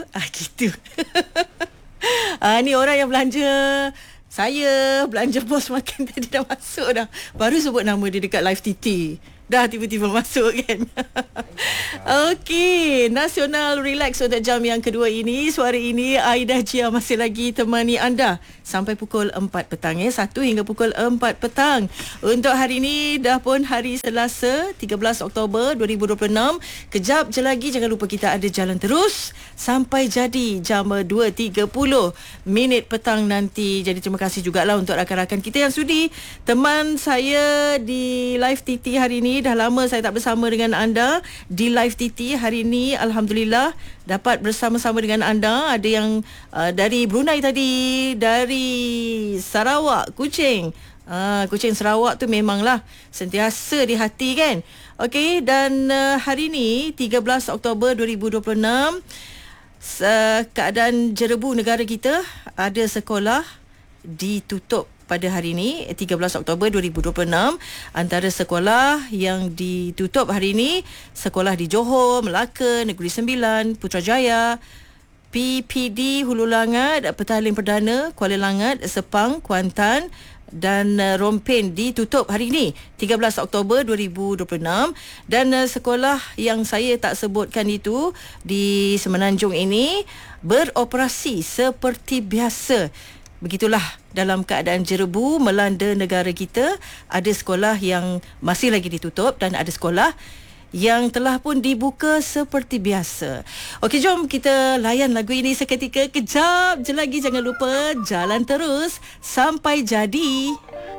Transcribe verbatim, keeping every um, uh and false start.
Ah, gitu. Ah, ni orang yang belanja saya, belanja bos makan tadi dah masuk dah. Baru sebut nama dia dekat live T T. Dah tiba-tiba masuk kan. Okey, Nasional Relax untuk jam yang kedua ini. Suara ini Aida Jia masih lagi temani anda sampai pukul empat petang ya. satu hingga pukul empat petang. Untuk hari ini dah pun hari Selasa tiga belas Oktober dua ribu dua puluh enam. Kejap je lagi jangan lupa kita ada jalan terus sampai jadi jam dua tiga puluh minit petang nanti. Jadi terima kasih jugalah untuk rakan-rakan kita yang sudi teman saya di live T T hari ini. Dah lama saya tak bersama dengan anda di live T T. Hari ini alhamdulillah dapat bersama-sama dengan anda. Ada yang uh, dari Brunei tadi, dari Sarawak, Kuching. Uh, Kuching Sarawak tu memanglah sentiasa di hati kan. Okey, dan uh, hari ini tiga belas Oktober dua ribu dua puluh enam, uh, keadaan jerebu negara kita, ada sekolah ditutup pada hari ini tiga belas Oktober dua ribu dua puluh enam. Antara sekolah yang ditutup hari ini, sekolah di Johor, Melaka, Negeri Sembilan, Putrajaya, P P D Hulu Langat, Petaling Perdana, Kuala Langat, Sepang, Kuantan dan uh, Rompin ditutup hari ini tiga belas Oktober dua ribu dua puluh enam. Dan uh, sekolah yang saya tak sebutkan itu di Semenanjung ini beroperasi seperti biasa. Begitulah dalam keadaan jerebu melanda negara kita. Ada sekolah yang masih lagi ditutup dan ada sekolah yang telah pun dibuka seperti biasa. Okey, jom kita layan lagu ini seketika. Kejap je lagi, jangan lupa jalan terus sampai jadi.